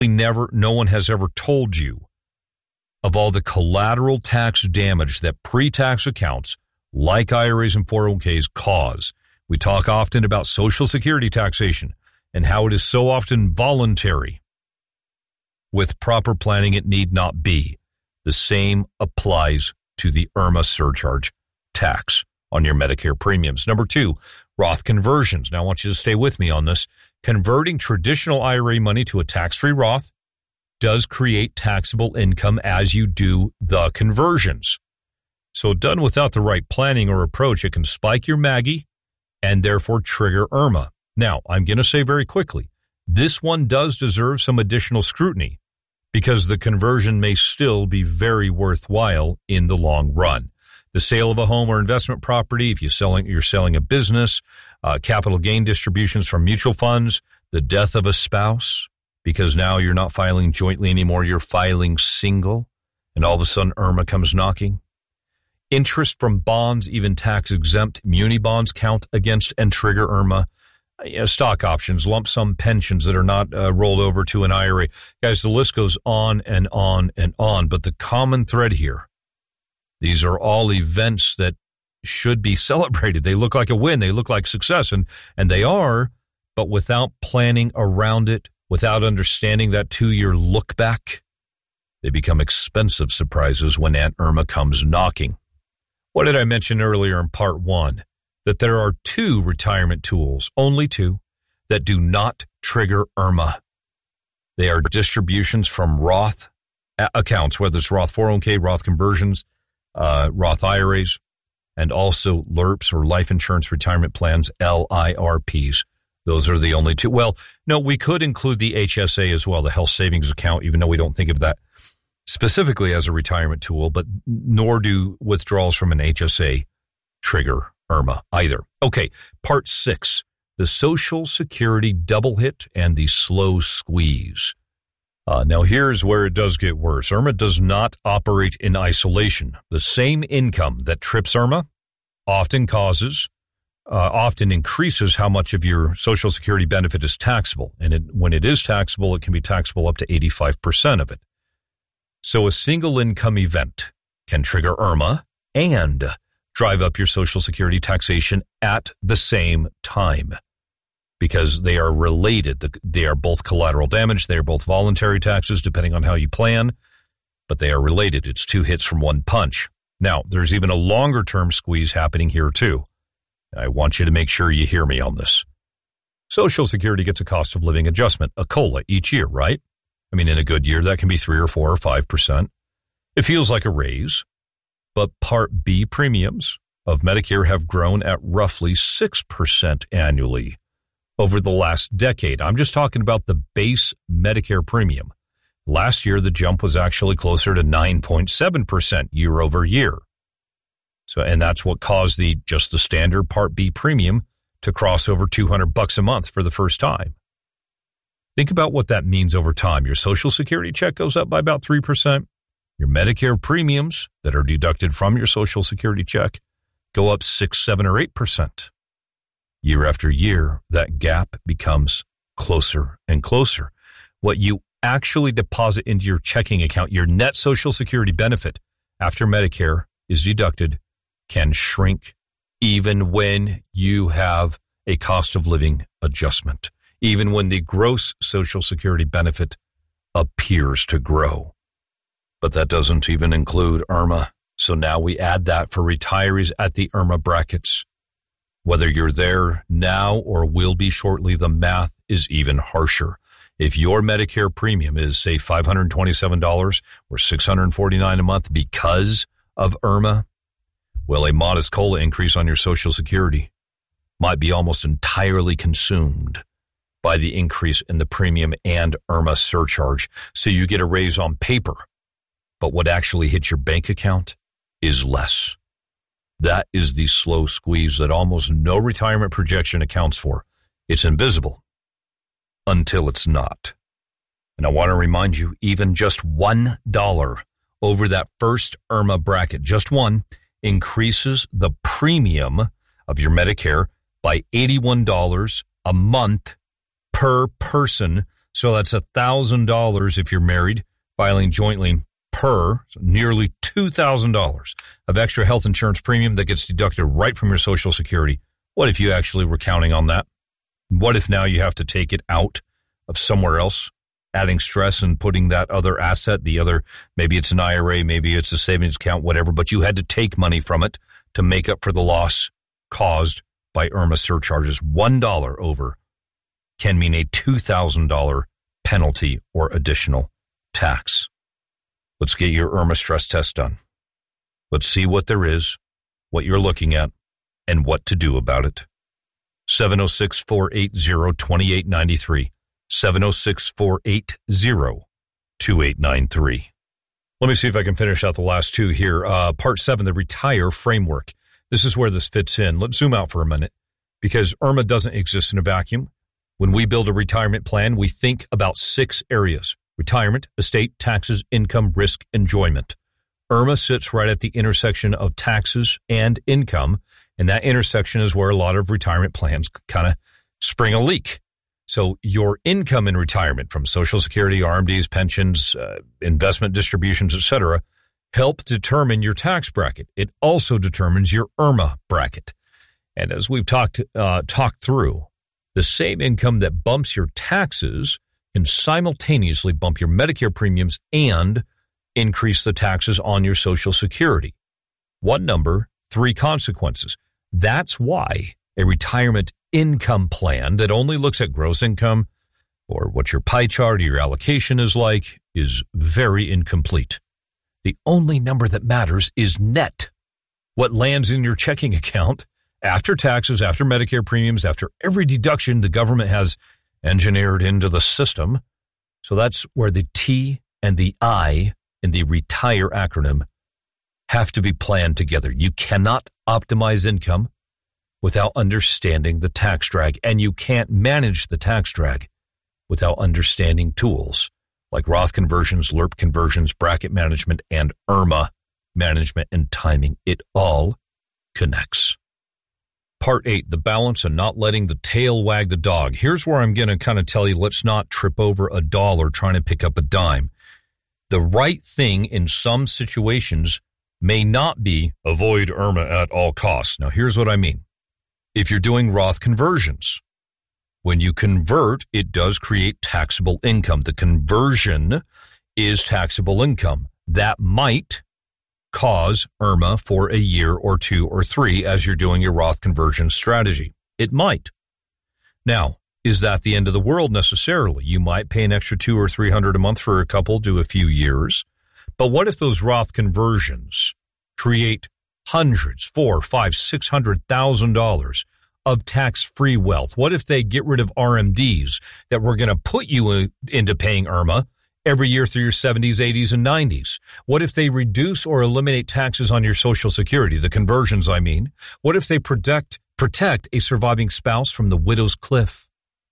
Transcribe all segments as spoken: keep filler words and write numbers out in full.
never, no one has ever told you of all the collateral tax damage that pre-tax accounts like I R As and four oh one k's cause. We talk often about Social Security taxation and how it is so often voluntary. With proper planning, it need not be. The same applies to the IRMAA surcharge tax on your Medicare premiums. Number two, Roth conversions. Now, I want you to stay with me on this. Converting traditional I R A money to a tax-free Roth does create taxable income as you do the conversions. So done without the right planning or approach, it can spike your MAGI and therefore trigger IRMAA. Now, I'm going to say very quickly, this one does deserve some additional scrutiny because the conversion may still be very worthwhile in the long run. The sale of a home or investment property, if you're selling, you're selling a business, uh, capital gain distributions from mutual funds, the death of a spouse, because now you're not filing jointly anymore, you're filing single, and all of a sudden IRMAA comes knocking. Interest from bonds, even tax-exempt muni bonds count against and trigger IRMAA. You know, stock options, lump sum pensions that are not uh, rolled over to an I R A. Guys, the list goes on and on and on, but the common thread here, these are all events that should be celebrated. They look like a win. They look like success, and, and they are, but without planning around it, without understanding that two-year look back, they become expensive surprises when Aunt Irma comes knocking. What did I mention earlier in part one? That there are two retirement tools, only two, that do not trigger IRMAA. They are distributions from Roth accounts, whether it's Roth four oh one k, Roth conversions, uh, Roth I R As, and also L R Ps or life insurance retirement plans, L I R Ps. Those are the only two. Well, no, we could include the H S A as well, the health savings account, even though we don't think of that specifically as a retirement tool, but nor do withdrawals from an H S A trigger IRMAA either. Okay, part six, the Social Security double hit and the slow squeeze. Uh, now, here's where it does get worse. IRMAA does not operate in isolation. The same income that trips IRMAA often causes, uh, often increases how much of your Social Security benefit is taxable. And it, when it is taxable, it can be taxable up to eighty-five percent of it. So a single income event can trigger IRMAA and drive up your Social Security taxation at the same time because they are related. They are both collateral damage. They are both voluntary taxes, depending on how you plan, but they are related. It's two hits from one punch. Now, there's even a longer-term squeeze happening here, too. I want you to make sure you hear me on this. Social Security gets a cost of living adjustment, a COLA, each year, right? I mean, in a good year, that can be three or four or five percent. It feels like a raise. But Part B premiums of Medicare have grown at roughly six percent annually over the last decade. I'm just talking about the base Medicare premium. Last year, the jump was actually closer to nine point seven percent year over year. So, and that's what caused the just the standard Part B premium to cross over two hundred bucks a month for the first time. Think about what that means over time. Your Social Security check goes up by about three percent. Your Medicare premiums that are deducted from your Social Security check go up six, seven, or eight percent. Year after year, that gap becomes closer and closer. What you actually deposit into your checking account, your net Social Security benefit after Medicare is deducted, can shrink even when you have a cost of living adjustment, even when the gross Social Security benefit appears to grow. But that doesn't even include IRMAA. So now we add that for retirees at the IRMAA brackets. Whether you're there now or will be shortly, the math is even harsher. If your Medicare premium is, say, five hundred twenty-seven dollars or six hundred forty-nine dollars a month because of IRMAA, well, a modest COLA increase on your Social Security might be almost entirely consumed by the increase in the premium and IRMAA surcharge. So you get a raise on paper, but what actually hits your bank account is less. That is the slow squeeze that almost no retirement projection accounts for. It's invisible until it's not. And I want to remind you, even just one dollar over that first IRMAA bracket, just one, increases the premium of your Medicare by eighty-one dollars a month per person So that's one thousand dollars if you're married, filing jointly per, so nearly two thousand dollars of extra health insurance premium that gets deducted right from your Social Security. What if you actually were counting on that? What if now you have to take it out of somewhere else, adding stress and putting that other asset, the other, maybe it's an I R A, maybe it's a savings account, whatever, but you had to take money from it to make up for the loss caused by IRMAA surcharges. One dollar over can mean a two thousand dollars penalty or additional tax. Let's get your IRMAA stress test done. Let's see what there is, what you're looking at, and what to do about it. seven oh six, four eight zero, two eight nine three. seven oh six, four eight zero, two eight nine three. Let me see if I can finish out the last two here. Uh, part seven, the retire framework. This is where this fits in. Let's zoom out for a minute because IRMAA doesn't exist in a vacuum. When we build a retirement plan, we think about six areas: retirement, estate, taxes, income, risk, enjoyment. IRMAA sits right at the intersection of taxes and income, and that intersection is where a lot of retirement plans kind of spring a leak. So your income in retirement from Social Security, R M Ds, pensions, uh, investment distributions, et cetera, help determine your tax bracket. It also determines your IRMAA bracket. And as we've talked uh, talked through, the same income that bumps your taxes can simultaneously bump your Medicare premiums and increase the taxes on your Social Security. One number, three consequences. That's why a retirement income plan that only looks at gross income or what your pie chart or your allocation is like is very incomplete. The only number that matters is net. What lands in your checking account after taxes, after Medicare premiums, after every deduction the government has engineered into the system. So that's where the T and the I in the RETIRE acronym have to be planned together. You cannot optimize income without understanding the tax drag, and you can't manage the tax drag without understanding tools like Roth conversions, L U R P conversions, bracket management, and IRMAA management and timing. It all connects. Part eight, the balance and not letting the tail wag the dog. Here's where I'm going to kind of tell you, let's not trip over a dollar trying to pick up a dime. The right thing in some situations may not be avoid IRMAA at all costs. Now, here's what I mean. If you're doing Roth conversions, when you convert, it does create taxable income. The conversion is taxable income. That might cause IRMAA for a year or two or three as you're doing your Roth conversion strategy. It might. Now, is that the end of the world necessarily? You might pay an extra two or three hundred a month for a couple to a few years. But what if those Roth conversions create hundreds, four, five, six hundred thousand dollars of tax-free wealth? What if they get rid of R M Ds that were going to put you into paying IRMAA every year through your seventies, eighties, and nineties? What if they reduce or eliminate taxes on your Social Security, the conversions, I mean? What if they protect protect a surviving spouse from the widow's cliff?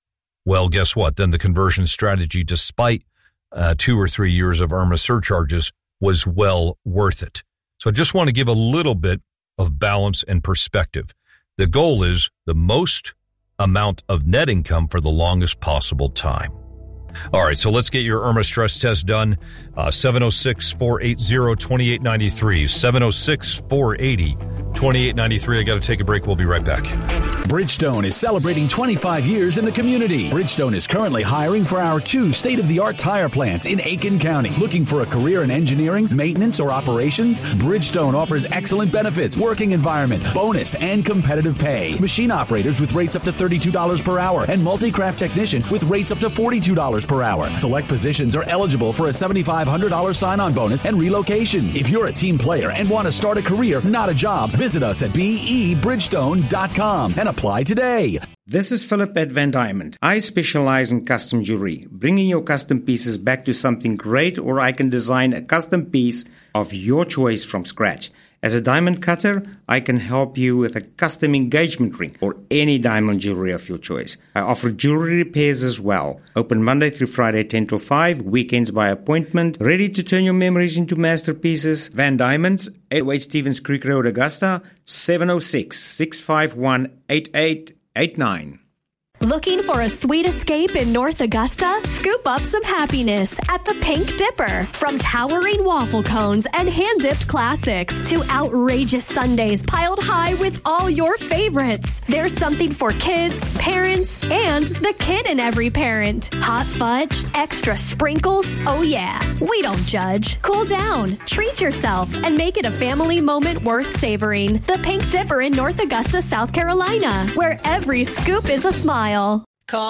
Well, guess what? Then the conversion strategy, despite uh, two or three years of IRMAA surcharges, was well worth it. So I just want to give a little bit of balance and perspective. The goal is the most amount of net income for the longest possible time. All right, so let's get your IRMAA stress test done. Uh, seven oh six, four eight zero, two eight nine three. seven oh six, four eight zero, two eight nine three. I got to take a break. We'll be right back. Bridgestone is celebrating twenty-five years in the community. Bridgestone is currently hiring for our two state-of-the-art tire plants in Aiken County. Looking for a career in engineering, maintenance, or operations? Bridgestone offers excellent benefits, working environment, bonus, and competitive pay. Machine operators with rates up to thirty-two dollars per hour and multi-craft technician with rates up to forty-two dollars per hour. Select positions are eligible for a seven thousand five hundred dollars sign-on bonus and relocation. If you're a team player and want to start a career, not a job, visit us at B E bridgestone dot com and apply today. This is Philip at Van Diamond. I specialize in custom jewelry, bringing your custom pieces back to something great, or I can design a custom piece of your choice from scratch. As a diamond cutter, I can help you with a custom engagement ring or any diamond jewelry of your choice. I offer jewelry repairs as well. Open Monday through Friday, ten till five, weekends by appointment. Ready to turn your memories into masterpieces? Van Diamonds, eight oh eight Stevens Creek Road, Augusta, seven oh six, six five one, eight eight eight nine. Looking for a sweet escape in North Augusta? Scoop up some happiness at the Pink Dipper. From towering waffle cones and hand-dipped classics to outrageous sundaes piled high with all your favorites, there's something for kids, parents, and the kid in every parent. Hot fudge, extra sprinkles, oh yeah, we don't judge. Cool down, treat yourself, and make it a family moment worth savoring. The Pink Dipper in North Augusta, South Carolina, where every scoop is a smile.